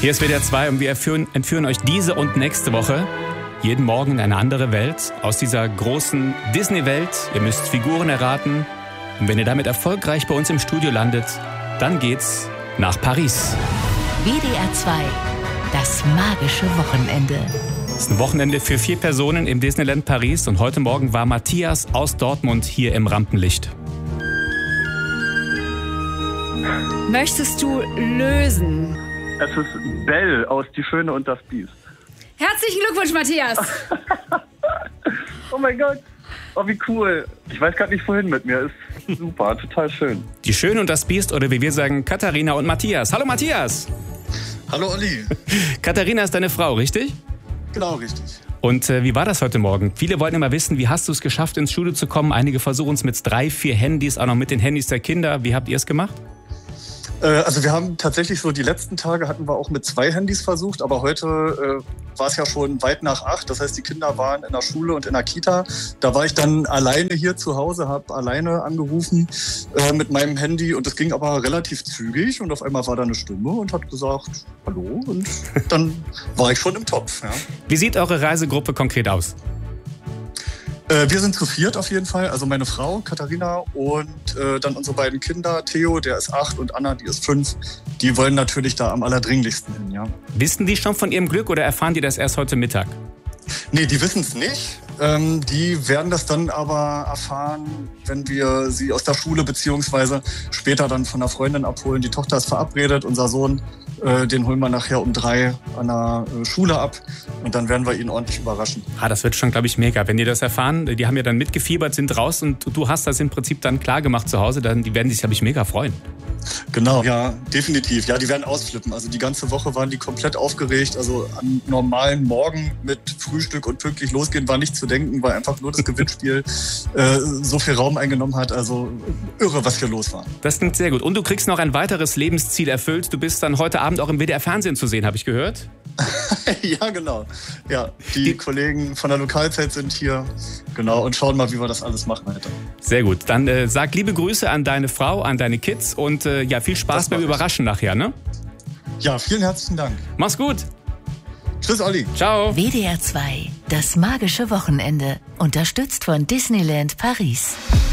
Hier ist WDR 2 und wir entführen euch diese und nächste Woche jeden Morgen in eine andere Welt aus dieser großen Disney-Welt. Ihr müsst Figuren erraten und wenn ihr damit erfolgreich bei uns im Studio landet, dann geht's nach Paris. WDR 2, das magische Wochenende. Es ist ein Wochenende für 4 Personen im Disneyland Paris und heute Morgen war Matthias aus Dortmund hier im Rampenlicht. Möchtest du lösen? Es ist Belle aus Die Schöne und das Biest. Herzlichen Glückwunsch, Matthias. Oh mein Gott. Oh, wie cool. Ich weiß gerade nicht, wohin mit mir. Ist super, total schön. Die Schöne und das Biest oder wie wir sagen, Katharina und Matthias. Hallo Matthias. Hallo Olli. Katharina ist deine Frau, richtig? Genau, richtig. Und wie war das heute Morgen? Viele wollten immer wissen, wie hast du es geschafft, ins Studio zu kommen? Einige versuchen es mit 3, 4 Handys, auch noch mit den Handys der Kinder. Wie habt ihr es gemacht? Also wir haben tatsächlich so die letzten Tage hatten wir auch mit 2 Handys versucht, aber heute war es ja schon weit nach 8. Das heißt, die Kinder waren in der Schule und in der Kita. Da war ich dann alleine hier zu Hause, habe alleine angerufen mit meinem Handy und das ging aber relativ zügig und auf einmal war da eine Stimme und hat gesagt, hallo und dann war ich schon im Topf. Ja. Wie sieht eure Reisegruppe konkret aus? Wir sind zu 4 auf jeden Fall, also meine Frau, Katharina und dann unsere beiden Kinder, Theo, der ist 8 und Anna, die ist 5. Die wollen natürlich da am allerdringlichsten hin, ja. Wissen die schon von ihrem Glück oder erfahren die das erst heute Mittag? Nee, die wissen es nicht. Die werden das dann aber erfahren, wenn wir sie aus der Schule beziehungsweise später dann von einer Freundin abholen. Die Tochter ist verabredet, unser Sohn, den holen wir nachher um 3 an der Schule ab und dann werden wir ihn ordentlich überraschen. Das wird schon, glaube ich, mega. Wenn die das erfahren, die haben ja dann mitgefiebert, sind raus und du hast das im Prinzip dann klar gemacht zu Hause, dann die werden sich, glaube ich, mega freuen. Genau, ja, definitiv. Ja, die werden ausflippen. Also die ganze Woche waren die komplett aufgeregt. Also an normalen Morgen mit Frühstück und pünktlich losgehen war nicht zu denken, weil einfach nur das Gewinnspiel so viel Raum eingenommen hat. Also irre, was hier los war. Das klingt sehr gut. Und du kriegst noch ein weiteres Lebensziel erfüllt. Du bist dann heute Abend auch im WDR-Fernsehen zu sehen, habe ich gehört. Ja, genau. Ja, die Kollegen von der Lokalzeit sind hier. Genau, und schauen mal, wie wir das alles machen heute. Sehr gut. Dann sag liebe Grüße an deine Frau, an deine Kids und ja, viel Spaß beim Überraschen nachher, ne? Ja, vielen herzlichen Dank. Mach's gut. Tschüss, Olli. Ciao. WDR 2, das magische Wochenende. Unterstützt von Disneyland Paris.